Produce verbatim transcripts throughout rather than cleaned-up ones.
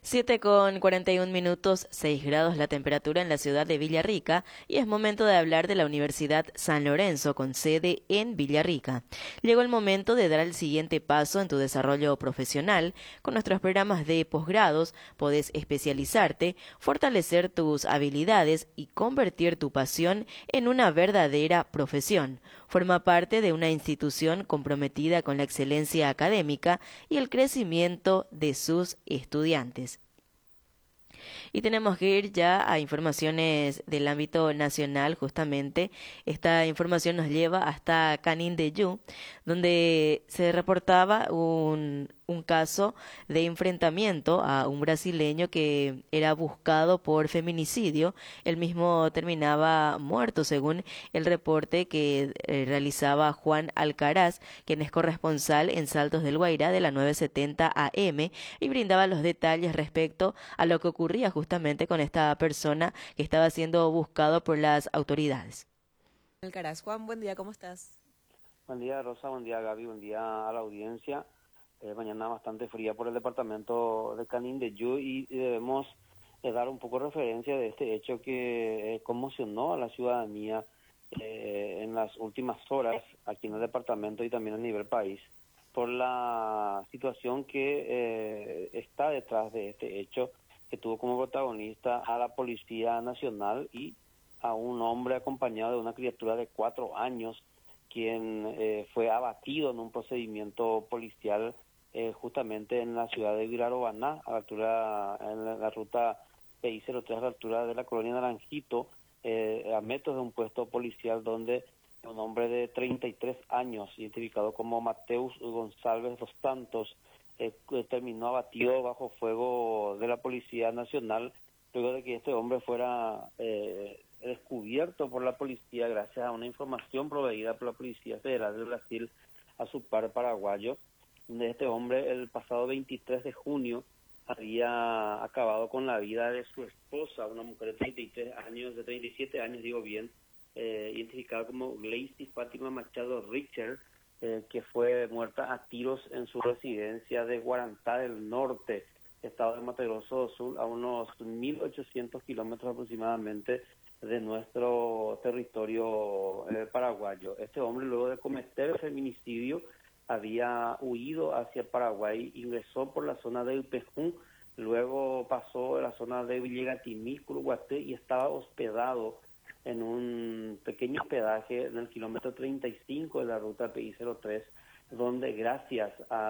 Siete con cuarenta y un minutos, seis grados la temperatura en la ciudad de Villarrica y es momento de hablar de la Universidad San Lorenzo con sede en Villarrica. Llegó el momento de dar el siguiente paso en tu desarrollo profesional. Con nuestros programas de posgrados podés especializarte, fortalecer tus habilidades y convertir tu pasión en una verdadera profesión. Forma parte de una institución comprometida con la excelencia académica y el crecimiento de sus estudiantes. Y tenemos que ir ya a informaciones del ámbito nacional, justamente. Esta información nos lleva hasta Canindeyú, donde se reportaba un, un caso de enfrentamiento a un brasileño que era buscado por feminicidio. Él mismo terminaba muerto, según el reporte que eh, realizaba Juan Alcaraz, quien es corresponsal en Saltos del Guairá de la novecientos setenta A M, y brindaba los detalles respecto a lo que ocurría justamente con esta persona que estaba siendo buscado por las autoridades. Alcaraz. Juan, buen día, ¿cómo estás? Buen día, Rosa, buen día, Gaby, buen día a la audiencia. Eh, mañana bastante fría por el departamento de Canindeyú y debemos eh, dar un poco de referencia de este hecho que eh, conmocionó a la ciudadanía eh, en las últimas horas aquí en el departamento y también a nivel país por la situación que eh, está detrás de este hecho, que tuvo como protagonista a la Policía Nacional y a un hombre acompañado de una criatura de cuatro años, quien eh, fue abatido en un procedimiento policial eh, justamente en la ciudad de Virarobaná, a la altura, en la, la ruta P I cero tres, a la altura de la colonia Naranjito, eh, a metros de un puesto policial donde un hombre de treinta y tres años, identificado como Mateus González dos Santos, eh, terminó abatido bajo fuego de la Policía Nacional, luego de que este hombre fuera eh, descubierto por la policía gracias a una información proveída por la Policía Federal de Brasil a su par paraguayo, donde este hombre el pasado veintitrés de junio había acabado con la vida de su esposa, una mujer de treinta y tres años, de treinta y siete años, digo bien, eh, identificada como Gleicy Fátima Machado Richter, eh, que fue muerta a tiros en su residencia de Guarantá del Norte, estado de Mato Grosso do Sul, a unos mil ochocientos kilómetros aproximadamente de nuestro territorio eh, paraguayo. Este hombre, luego de cometer el feminicidio, había huido hacia Paraguay, ingresó por la zona de Upejún, luego pasó a la zona de Villegatimí, Curuguaté, y estaba hospedado en un pequeño hospedaje en el kilómetro treinta y cinco de la ruta P I cero tres, donde gracias a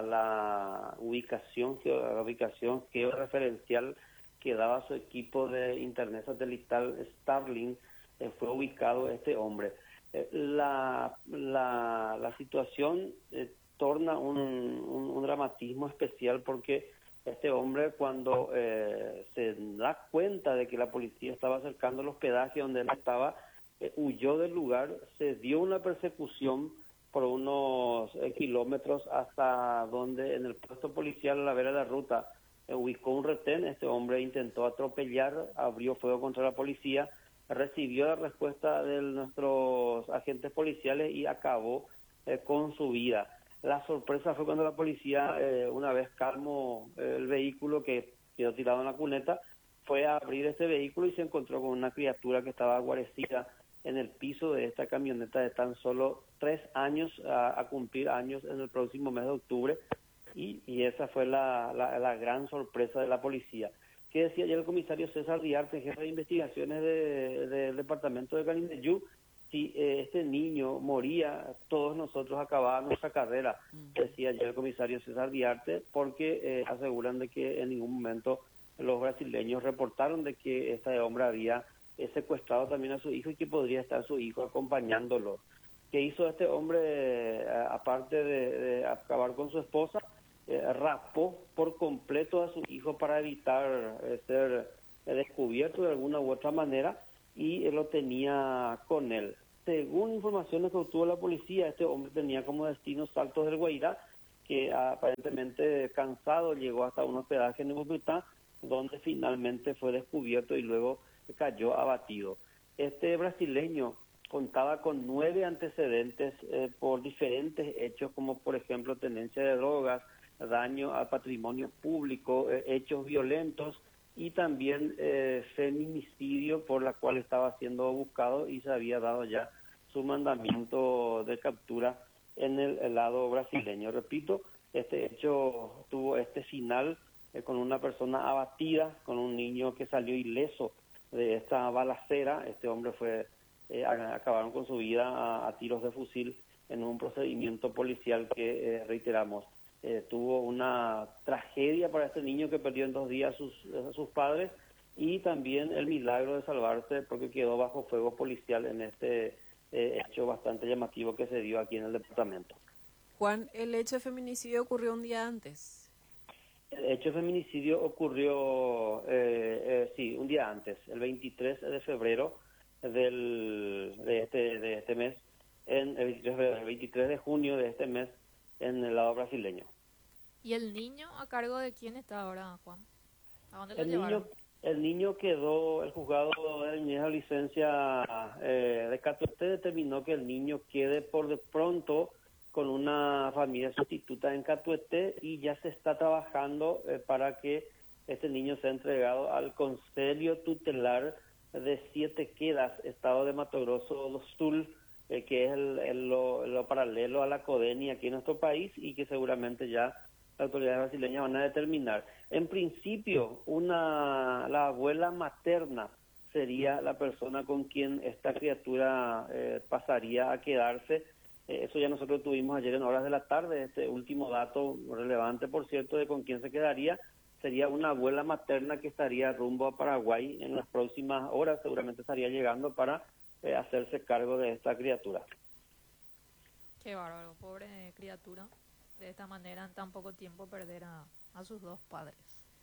la ubicación, a la ubicación georreferencial que daba su equipo de internet satelital Starlink, eh, fue ubicado este hombre. Eh, la, la, la situación eh, torna un, un, un dramatismo especial porque este hombre, cuando eh, se da cuenta de que la policía estaba acercando el hospedaje donde él estaba, eh, huyó del lugar, se dio una persecución por unos eh, kilómetros hasta donde en el puesto policial a la vera de la ruta eh, ubicó un retén. Este hombre intentó atropellar, abrió fuego contra la policía, recibió la respuesta de nuestros agentes policiales y acabó eh, con su vida. La sorpresa fue cuando la policía, eh, una vez calmó eh, el vehículo que quedó tirado en la cuneta, fue a abrir este vehículo y se encontró con una criatura que estaba guarecida en el piso de esta camioneta de tan solo tres años, a, a cumplir años en el próximo mes de octubre, y, y esa fue la, la, la gran sorpresa de la policía. ¿Qué decía ayer el comisario César Diarte, jefe de investigaciones del de, de departamento de Canindeyú? Si eh, este niño moría, todos nosotros acabábamos nuestra carrera, uh-huh. Decía ayer el comisario César Diarte, porque eh, aseguran de que en ningún momento los brasileños reportaron de que este hombre había eh, secuestrado también a su hijo y que podría estar su hijo acompañándolo. ¿Qué hizo este hombre, eh, aparte de, de acabar con su esposa? Eh, rapó por completo a su hijo para evitar eh, ser eh, descubierto de alguna u otra manera, y él lo tenía con él. Según informaciones que obtuvo la policía, este hombre tenía como destino Saltos del Guairá, que aparentemente cansado llegó hasta un hospedaje en Bogotá, donde finalmente fue descubierto y luego cayó abatido. Este brasileño contaba con nueve antecedentes eh, por diferentes hechos, como por ejemplo tenencia de drogas, daño al patrimonio público, eh, hechos violentos y también eh, feminicidio, por la cual estaba siendo buscado y se había dado ya su mandamiento de captura en el, el lado brasileño. Repito, este hecho tuvo este final eh, con una persona abatida, con un niño que salió ileso de esta balacera. Este hombre fue, eh, acabaron con su vida a, a tiros de fusil en un procedimiento policial que, eh, reiteramos, eh, tuvo una tragedia para este niño que perdió en dos días a sus, a sus padres, y también el milagro de salvarse porque quedó bajo fuego policial en este eh, hecho bastante llamativo que se dio aquí en el departamento. Juan, el hecho de feminicidio ocurrió un día antes. El hecho de feminicidio ocurrió, eh, eh, sí, un día antes, el veintitrés de febrero del, de, este, de este mes, en el veintitrés, el veintitrés de junio de este mes, en el lado brasileño. ¿Y el niño a cargo de quién está ahora, Juan? ¿A dónde lo El llevaron? niño, el niño quedó, el juzgado de niñez de licencia eh, de Catuete determinó que el niño quede por de pronto con una familia sustituta en Catuete, y ya se está trabajando eh, para que este niño sea entregado al Consejo Tutelar de Siete Quedas, estado de Mato Grosso do Sul, eh, que es el, el, lo, lo paralelo a la CODENI aquí en nuestro país, y que seguramente ya las autoridades brasileñas van a determinar. En principio, una la abuela materna sería la persona con quien esta criatura eh, pasaría a quedarse. Eh, eso ya nosotros tuvimos ayer en horas de la tarde. Este último dato relevante, por cierto, de con quién se quedaría, sería una abuela materna que estaría rumbo a Paraguay en las próximas horas. Seguramente estaría llegando para eh, hacerse cargo de esta criatura. Qué bárbaro, pobre criatura. De esta manera, en tan poco tiempo, perder a, a sus dos padres.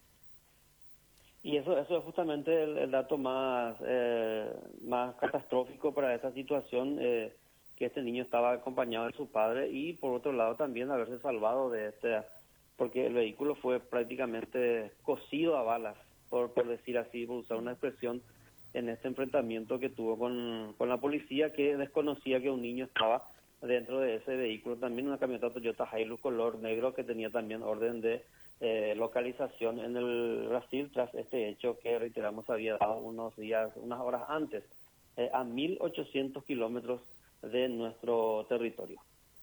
Y eso eso es justamente el, el dato más eh, más catastrófico para esta situación, eh, que este niño estaba acompañado de su padre, y por otro lado también haberse salvado de este, porque el vehículo fue prácticamente cosido a balas, por, por decir así, por usar una expresión, en este enfrentamiento que tuvo con, con la policía, que desconocía que un niño estaba dentro de ese vehículo. También una camioneta Toyota Hilux color negro que tenía también orden de eh, localización en el Brasil, tras este hecho que, reiteramos, había dado unos días, unas horas antes, eh, a mil ochocientos kilómetros de nuestro territorio.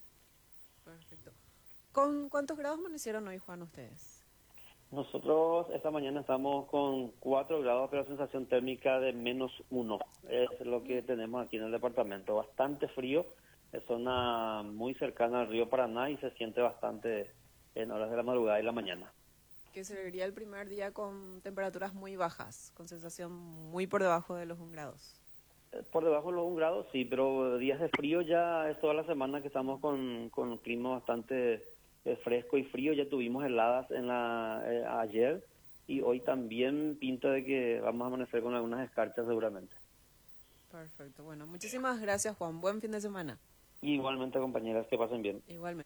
Perfecto. ¿Con cuántos grados amanecieron hoy, Juan, ustedes? Nosotros esta mañana estamos con cuatro grados, pero sensación térmica de menos uno. Es lo que tenemos aquí en el departamento. Bastante frío. Es zona muy cercana al río Paraná y se siente bastante en horas de la madrugada y la mañana. Que serviría el primer día con temperaturas muy bajas, con sensación muy por debajo de los un grados. Por debajo de los un grado, sí, pero días de frío ya es toda la semana que estamos con, con clima bastante eh, fresco y frío. Ya tuvimos heladas en la eh, ayer, y hoy también pinta de que vamos a amanecer con algunas escarchas seguramente. Perfecto. Bueno, muchísimas gracias, Juan. Buen fin de semana. Y igualmente, compañeras, que pasen bien. Igualmente.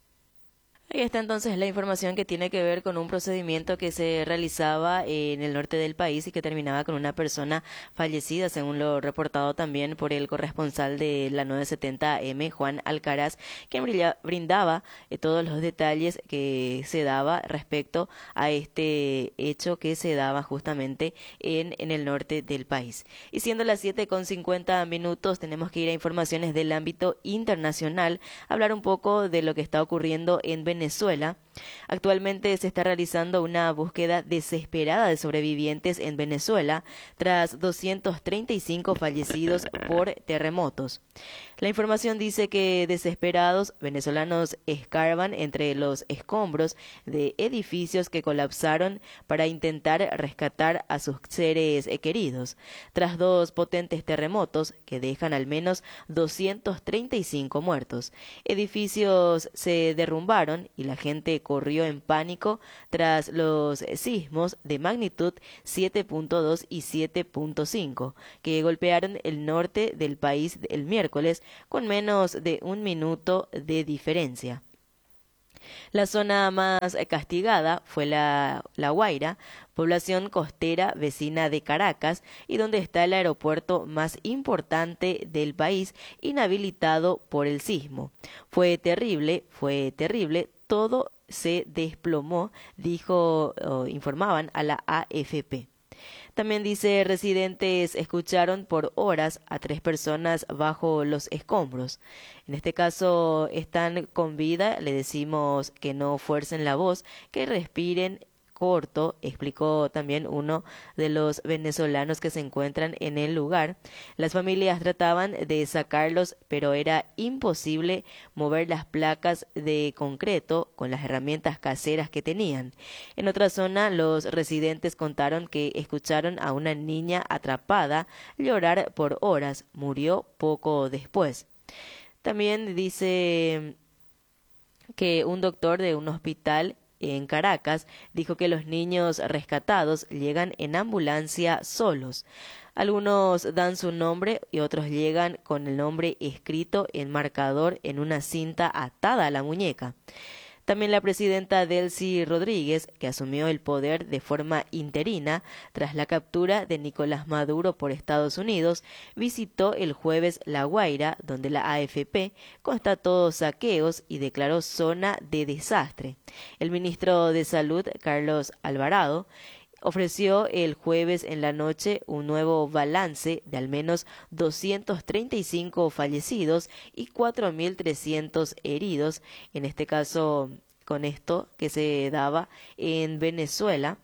Ahí está entonces la información que tiene que ver con un procedimiento que se realizaba en el norte del país y que terminaba con una persona fallecida, según lo reportado también por el corresponsal de la nueve setenta eme, Juan Alcaraz, quien brindaba eh, todos los detalles que se daba respecto a este hecho que se daba justamente en, en el norte del país. Y siendo las siete con cincuenta minutos, tenemos que ir a informaciones del ámbito internacional, hablar un poco de lo que está ocurriendo en Venezuela. Venezuela. Actualmente se está realizando una búsqueda desesperada de sobrevivientes en Venezuela tras doscientos treinta y cinco fallecidos por terremotos. La información dice que desesperados venezolanos escarban entre los escombros de edificios que colapsaron para intentar rescatar a sus seres queridos, tras dos potentes terremotos que dejan al menos doscientos treinta y cinco muertos. Edificios se derrumbaron y la gente corrió en pánico tras los sismos de magnitud siete punto dos y siete punto cinco que golpearon el norte del país el miércoles con menos de un minuto de diferencia. La zona más castigada fue la, la Guaira, población costera vecina de Caracas y donde está el aeropuerto más importante del país, inhabilitado por el sismo. Fue terrible, fue terrible todo se desplomó, dijo, o informaban a la A F P. También dice, residentes escucharon por horas a tres personas bajo los escombros. En este caso están con vida, le decimos que no fuercen la voz, que respiren corto, explicó también uno de los venezolanos que se encuentran en el lugar. Las familias trataban de sacarlos, pero era imposible mover las placas de concreto con las herramientas caseras que tenían. En otra zona, los residentes contaron que escucharon a una niña atrapada llorar por horas. Murió poco después. También dice que un doctor de un hospital en Caracas dijo que los niños rescatados llegan en ambulancia solos. Algunos dan su nombre y otros llegan con el nombre escrito en marcador en una cinta atada a la muñeca. También la presidenta Delcy Rodríguez, que asumió el poder de forma interina tras la captura de Nicolás Maduro por Estados Unidos, visitó el jueves La Guaira, donde la A F P constató saqueos y declaró zona de desastre. El ministro de Salud, Carlos Alvarado, ofreció el jueves en la noche un nuevo balance de al menos doscientos treinta y cinco fallecidos y cuatro mil trescientos heridos, en este caso con esto que se daba en Venezuela,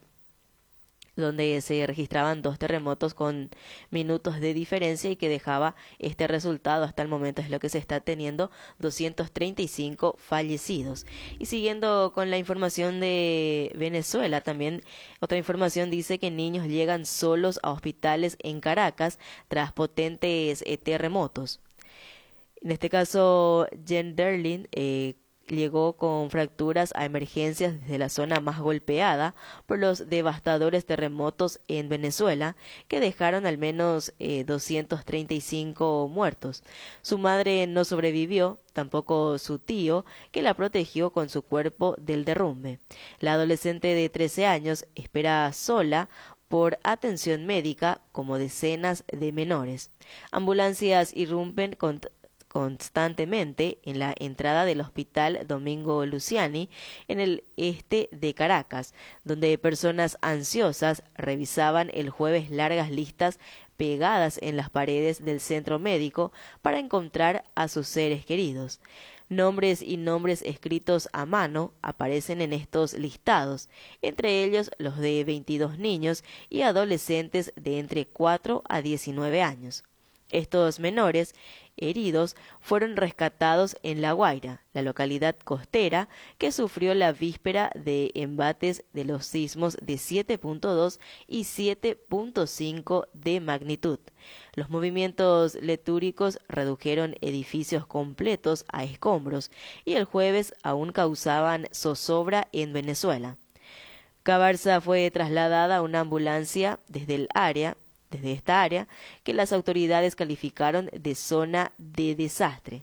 donde se registraban dos terremotos con minutos de diferencia y que dejaba este resultado hasta el momento es lo que se está teniendo, doscientos treinta y cinco fallecidos. Y siguiendo con la información de Venezuela, también otra información dice que niños llegan solos a hospitales en Caracas tras potentes eh, terremotos. En este caso, Jen Derlin eh, llegó con fracturas a emergencias desde la zona más golpeada por los devastadores terremotos en Venezuela, que dejaron al menos eh, doscientos treinta y cinco muertos. Su madre no sobrevivió, tampoco su tío, que la protegió con su cuerpo del derrumbe. La adolescente de trece años espera sola por atención médica como decenas de menores. Ambulancias irrumpen con constantemente en la entrada del Hospital Domingo Luciani en el este de Caracas, donde personas ansiosas revisaban el jueves largas listas pegadas en las paredes del centro médico para encontrar a sus seres queridos. Nombres y nombres escritos a mano aparecen en estos listados, entre ellos los de veintidós niños y adolescentes de entre cuatro a diecinueve años. Estos menores heridos fueron rescatados en La Guaira, la localidad costera que sufrió la víspera de embates de los sismos de siete punto dos y siete punto cinco de magnitud. Los movimientos letúricos redujeron edificios completos a escombros y el jueves aún causaban zozobra en Venezuela. Cabarza fue trasladada a una ambulancia desde el área desde esta área que las autoridades calificaron de zona de desastre.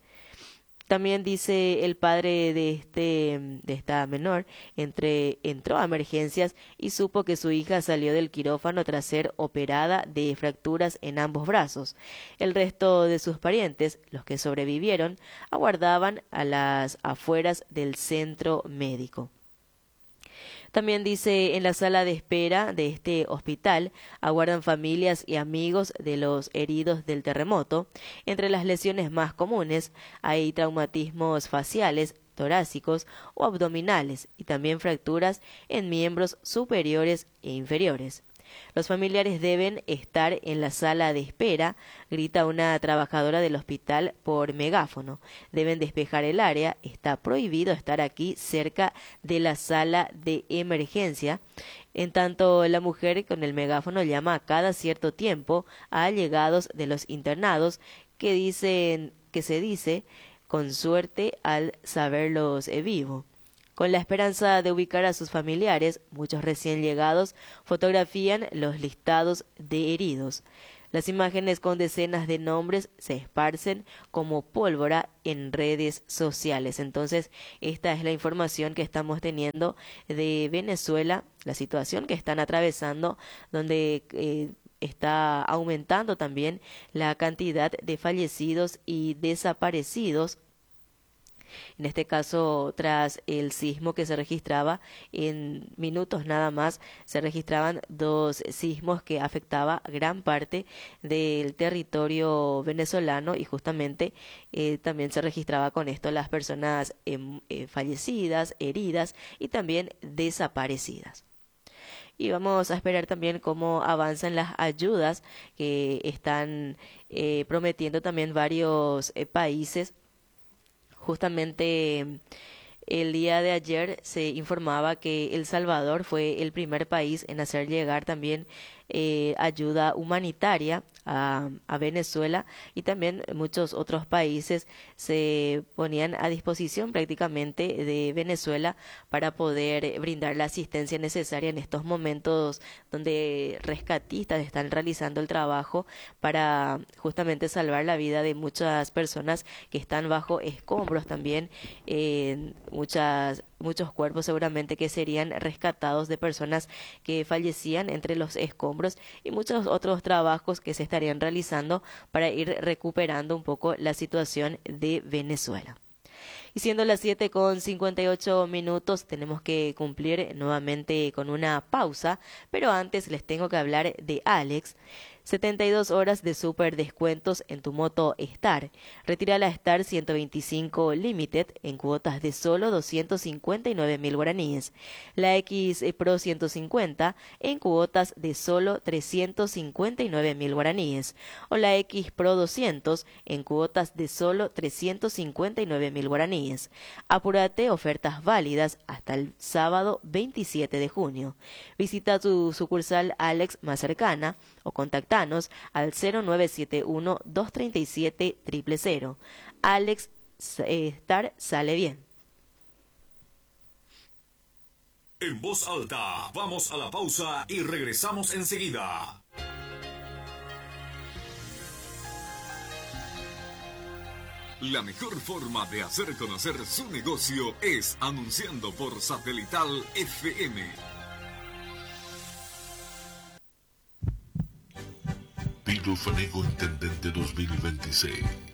También dice el padre de este de esta menor, entre, entró a emergencias y supo que su hija salió del quirófano tras ser operada de fracturas en ambos brazos. El resto de sus parientes, los que sobrevivieron, aguardaban a las afueras del centro médico. También dice, en la sala de espera de este hospital aguardan familias y amigos de los heridos del terremoto. Entre las lesiones más comunes hay traumatismos faciales, torácicos o abdominales y también fracturas en miembros superiores e inferiores. Los familiares deben estar en la sala de espera, grita una trabajadora del hospital por megáfono. Deben despejar el área, está prohibido estar aquí cerca de la sala de emergencia. En tanto, la mujer con el megáfono llama a cada cierto tiempo a allegados de los internados que dicen que se dice con suerte al saberlos vivo. Con la esperanza de ubicar a sus familiares, muchos recién llegados fotografían los listados de heridos. Las imágenes con decenas de nombres se esparcen como pólvora en redes sociales. Entonces, esta es la información que estamos teniendo de Venezuela, la situación que están atravesando, donde eh, está aumentando también la cantidad de fallecidos y desaparecidos En este caso, tras el sismo que se registraba, en minutos nada más, se registraban dos sismos que afectaba gran parte del territorio venezolano y justamente eh, también se registraba con esto las personas eh, eh, fallecidas, heridas y también desaparecidas. Y vamos a esperar también cómo avanzan las ayudas que están eh, prometiendo también varios eh, países. Justamente el día de ayer se informaba que El Salvador fue el primer país en hacer llegar también eh, ayuda humanitaria a, a Venezuela, y también muchos otros países se ponían a disposición prácticamente de Venezuela para poder brindar la asistencia necesaria en estos momentos donde rescatistas están realizando el trabajo para justamente salvar la vida de muchas personas que están bajo escombros también, eh, muchas muchos cuerpos seguramente que serían rescatados de personas que fallecían entre los escombros, y muchos otros trabajos que se estarían realizando para ir recuperando un poco la situación de Venezuela. Y siendo las siete con cincuenta y ocho minutos, tenemos que cumplir nuevamente con una pausa, pero antes les tengo que hablar de Alex. setenta y dos horas de super descuentos en tu moto Star. Retira la Star ciento veinticinco Limited en cuotas de solo doscientos cincuenta y nueve mil guaraníes. La X Pro ciento cincuenta en cuotas de solo trescientos cincuenta y nueve mil guaraníes. O la X Pro doscientos en cuotas de solo trescientos cincuenta y nueve mil guaraníes. Apúrate, ofertas válidas hasta el sábado veintisiete de junio. Visita tu sucursal Alex más cercana o contactanos al cero nueve siete uno, dos tres siete, cero cero cero. Alex eh, Star sale bien. En voz alta, vamos a la pausa y regresamos enseguida. La mejor forma de hacer conocer su negocio es anunciando por Satelital F M. Pilo Fanego Intendente dos mil veintiséis.